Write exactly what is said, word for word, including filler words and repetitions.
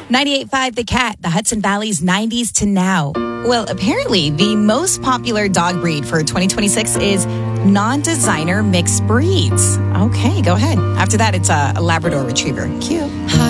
ninety-eight point five The Cat, the Hudson Valley's nineties to now. Well, apparently the most popular dog breed for twenty twenty-six is non-designer mixed breeds. Okay, go ahead. After that, it's a, a Labrador Retriever. Cute.